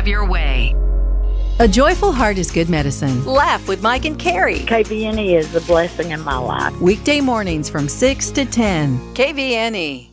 your way. A joyful heart is good medicine. Laugh with Mike and Carrie. KVNE is a blessing in my life. Weekday mornings from 6 to 10. KVNE.